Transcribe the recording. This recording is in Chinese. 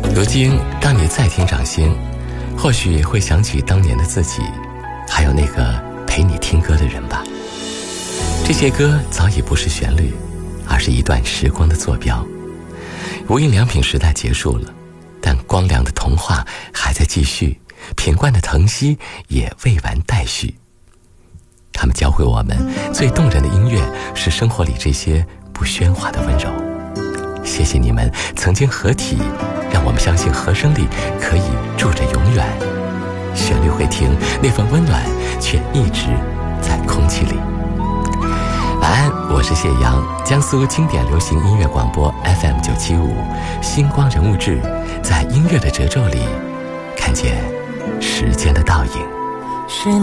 如今当你再听掌心，或许会想起当年的自己，还有那个陪你听歌的人吧。这些歌早已不是旋律，而是一段时光的坐标。无印良品时代结束了，但光良的童话还在继续，品冠的疼惜也未完待续。他们教会我们，最动人的音乐是生活里这些不喧哗的温柔。谢谢你们曾经合体，让我们相信和声里可以住着永远，旋律会停，那份温暖却一直在空气里。晚安，我是谢阳，江苏经典流行音乐广播 FM975 星光人物志，在音乐的褶皱里看见时间的倒影。